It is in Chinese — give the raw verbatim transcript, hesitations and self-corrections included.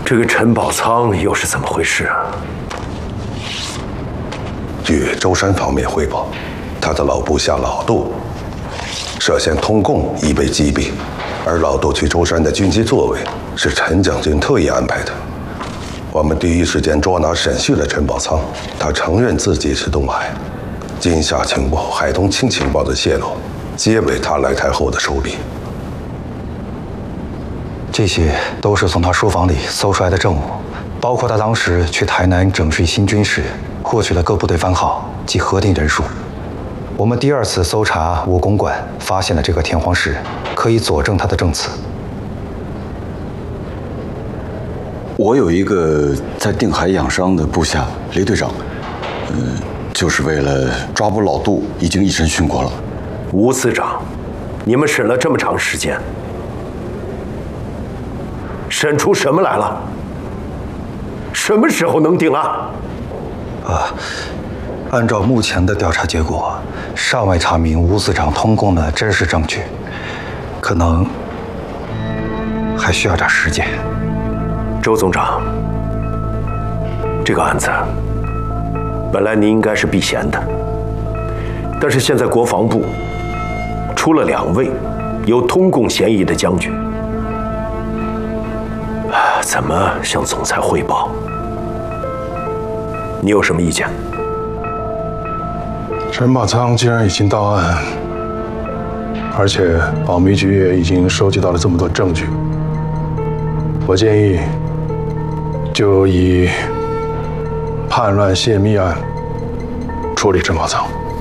这个陈宝仓又是怎么回事啊？ 据舟山方面汇报，他的老部下老杜涉嫌通共已被击毙，而老杜去舟山的军机座位是陈将军特意安排的。我们第一时间捉拿审讯了陈宝仓，他承认自己是东海。金夏情报、海东青情报的泄露，皆为他来台后的手笔。 这些都是从他书房里搜出来的证物，包括他当时去台南整治新军时获取的各部队番号及核定人数。我们第二次搜查武公馆，发现了这个田黄石，可以佐证他的证词。 我有一个在定海养伤的部下雷队长，嗯、呃，就是为了抓捕老杜，已经一审讯过了。 吴司长，你们审了这么长时间，审出什么来了？什么时候能定案？ 啊，按照目前的调查结果，尚未查明吴司长通共的真实证据，可能还需要点时间。 周总长，这个案子本来您应该是避嫌的，但是现在国防部出了两位有通共嫌疑的将军，怎么向总裁汇报？你有什么意见？ 陈宝仓既然已经到案，而且保密局也已经收集到了这么多证据，我建议就以叛乱泄密案处理陈宝仓。